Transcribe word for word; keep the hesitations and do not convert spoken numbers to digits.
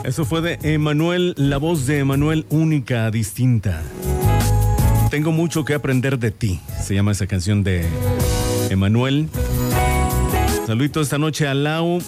Eso fue de Emanuel, la voz de Emanuel, única, distinta. Tengo mucho que aprender de ti. Se llama esa canción de Emanuel. Saludito esta noche a Lau,